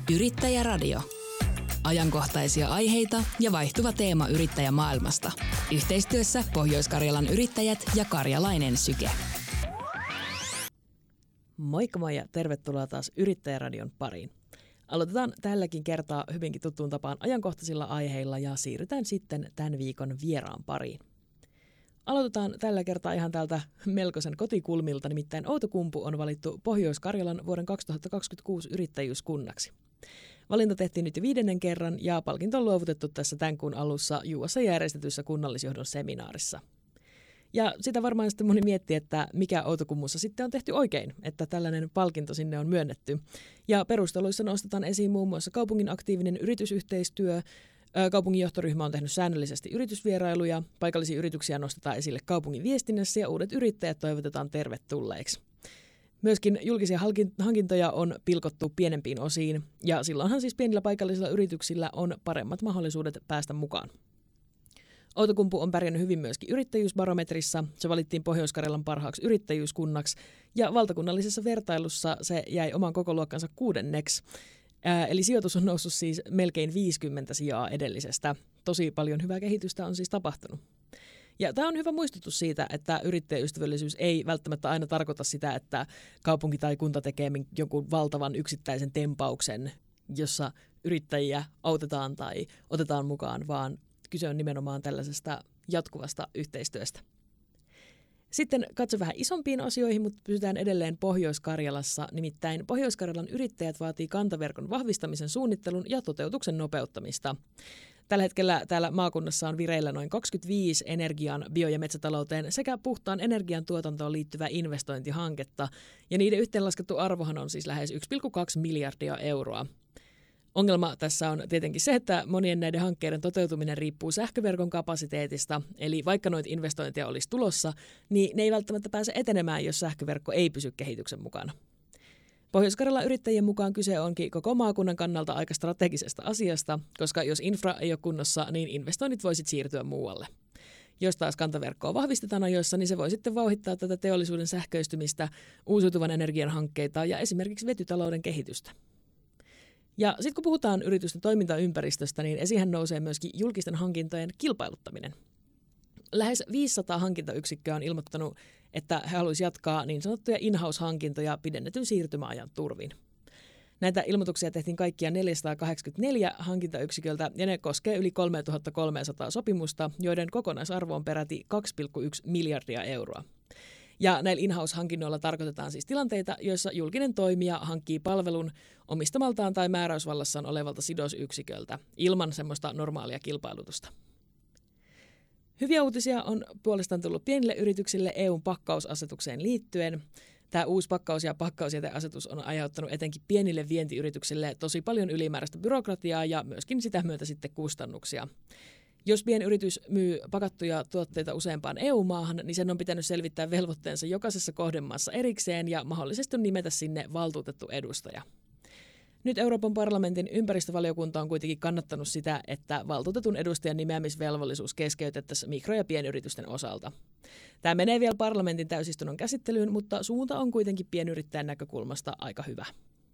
Yrittäjäradio. Ajankohtaisia aiheita ja vaihtuva teema yrittäjämaailmasta. Yhteistyössä Pohjois-Karjalan yrittäjät ja Karjalainen Syke. Moikka moi ja tervetuloa taas Yrittäjäradion pariin. Aloitetaan tälläkin kertaa hyvinkin tuttuun tapaan ajankohtaisilla aiheilla ja siirrytään sitten tämän viikon vieraan pariin. Aloitetaan tällä kertaa ihan täältä melkoisen kotikulmilta, nimittäin Outokumpu on valittu Pohjois-Karjalan vuoden 2026 yrittäjyyskunnaksi. Valinta tehtiin nyt jo 5. kerran ja palkinto on luovutettu tässä tämän kuun alussa Juuassa järjestetyssä kunnallisjohdon seminaarissa. Ja sitä varmaan sitten moni miettii, että mikä Outokummussa sitten on tehty oikein, että tällainen palkinto sinne on myönnetty. Ja perusteluissa nostetaan esiin muun muassa kaupungin aktiivinen yritysyhteistyö, kaupungin johtoryhmä on tehnyt säännöllisesti yritysvierailuja, paikallisia yrityksiä nostetaan esille kaupungin viestinnässä ja uudet yrittäjät toivotetaan tervetulleiksi. Myöskin julkisia hankintoja on pilkottu pienempiin osiin ja silloinhan siis pienillä paikallisilla yrityksillä on paremmat mahdollisuudet päästä mukaan. Outokumpu on pärjännyt hyvin myöskin yrittäjyysbarometrissa. Se valittiin Pohjois-Karjalan parhaaksi yrittäjyyskunnaksi ja valtakunnallisessa vertailussa se jäi oman kokoluokkansa 6. Eli sijoitus on noussut siis melkein 50 sijaa edellisestä. Tosi paljon hyvää kehitystä on siis tapahtunut. Ja tämä on hyvä muistutus siitä, että yrittäjäystävällisyys ei välttämättä aina tarkoita sitä, että kaupunki tai kunta tekee jonkun valtavan yksittäisen tempauksen, jossa yrittäjiä autetaan tai otetaan mukaan, vaan kyse on nimenomaan tällaisesta jatkuvasta yhteistyöstä. Sitten katso vähän isompiin asioihin, mutta pysytään edelleen Pohjois-Karjalassa. Nimittäin Pohjois-Karjalan yrittäjät vaatii kantaverkon vahvistamisen suunnittelun ja toteutuksen nopeuttamista. Tällä hetkellä täällä maakunnassa on vireillä noin 25 energian, bio- ja metsätalouteen sekä puhtaan energian tuotantoon liittyvää investointihanketta, ja niiden yhteenlaskettu arvohan on siis lähes 1,2 miljardia euroa. Ongelma tässä on tietenkin se, että monien näiden hankkeiden toteutuminen riippuu sähköverkon kapasiteetista, eli vaikka noita investointeja olisi tulossa, niin ne ei välttämättä pääse etenemään, jos sähköverkko ei pysy kehityksen mukana. Pohjois-Karjalan yrittäjien mukaan kyse onkin koko maakunnan kannalta aika strategisesta asiasta, koska jos infra ei ole kunnossa, niin investoinnit voisit siirtyä muualle. Jos taas kantaverkkoa vahvistetaan ajoissa, niin se voi sitten vauhdittaa tätä teollisuuden sähköistymistä, uusiutuvan energian hankkeita ja esimerkiksi vetytalouden kehitystä. Ja sitten kun puhutaan yritysten toimintaympäristöstä, niin esiinhän nousee myöskin julkisten hankintojen kilpailuttaminen. Lähes 500 hankintayksikköä on ilmoittanut, että he haluaisivat jatkaa niin sanottuja in-house-hankintoja pidennetyn siirtymäajan turvin. Näitä ilmoituksia tehtiin kaikkiaan 484 hankintayksiköltä ja ne koskee yli 3300 sopimusta, joiden kokonaisarvo on peräti 2,1 miljardia euroa. Ja näillä in-house-hankinnoilla tarkoitetaan siis tilanteita, joissa julkinen toimija hankkii palvelun omistamaltaan tai määräysvallassaan olevalta sidosyksiköltä ilman semmoista normaalia kilpailutusta. Hyviä uutisia on puolestaan tullut pienille yrityksille EU:n pakkausasetukseen liittyen. Tämä uusi pakkaus- ja pakkausjäteasetus on aiheuttanut etenkin pienille vientiyrityksille tosi paljon ylimääräistä byrokratiaa ja myöskin sitä myötä sitten kustannuksia. Jos pienyritys myy pakattuja tuotteita useampaan EU-maahan, niin sen on pitänyt selvittää velvoitteensa jokaisessa kohdemaassa erikseen ja mahdollisesti nimetä sinne valtuutettu edustaja. Nyt Euroopan parlamentin ympäristövaliokunta on kuitenkin kannattanut sitä, että valtuutetun edustajan nimeämisvelvollisuus keskeytettäisiin mikro- ja pienyritysten osalta. Tämä menee vielä parlamentin täysistunnon käsittelyyn, mutta suunta on kuitenkin pienyrittäjän näkökulmasta aika hyvä.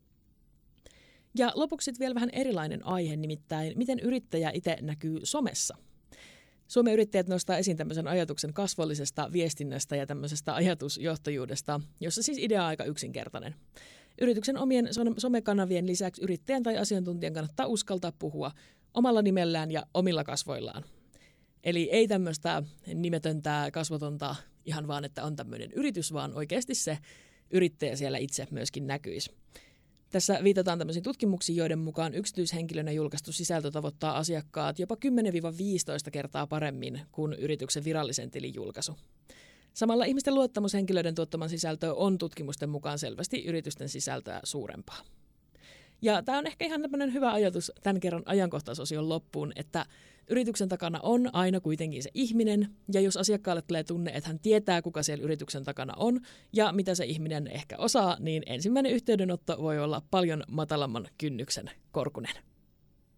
Ja lopuksi vielä vähän erilainen aihe, nimittäin miten yrittäjä itse näkyy somessa. Suomen yrittäjät nostaa esiin tämmöisen ajatuksen kasvollisesta viestinnästä ja tämmöisestä ajatusjohtajuudesta, jossa siis idea on aika yksinkertainen. Yrityksen omien somekanavien lisäksi yrittäjän tai asiantuntijan kannattaa uskaltaa puhua omalla nimellään ja omilla kasvoillaan. Eli ei tämmöistä nimetöntä, kasvotonta ihan vaan, että on tämmöinen yritys, vaan oikeasti se yrittäjä siellä itse myöskin näkyisi. Tässä viitataan tämmöisiin tutkimuksiin, joiden mukaan yksityishenkilönä julkaistu sisältö tavoittaa asiakkaat jopa 10-15 kertaa paremmin kuin yrityksen virallisen tilin julkaisu. Samalla ihmisten luottamushenkilöiden tuottaman sisältö on tutkimusten mukaan selvästi yritysten sisältöä suurempaa. Ja tämä on ehkä ihan tämmöinen hyvä ajatus tämän kerran ajankohtaisosion loppuun, että yrityksen takana on aina kuitenkin se ihminen, ja jos asiakkaalle tulee tunne, että hän tietää, kuka siellä yrityksen takana on, ja mitä se ihminen ehkä osaa, niin ensimmäinen yhteydenotto voi olla paljon matalamman kynnyksen korkunen.